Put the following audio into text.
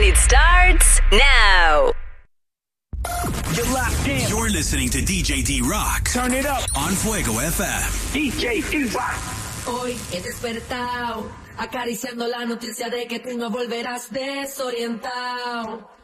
it starts now. You're locked in. You're listening to DJ D-Rock. Turn it up. On Fuego FM. DJ D-Rock. Hoy he despertado, acariciando la noticia de que tú no volverás desorientado.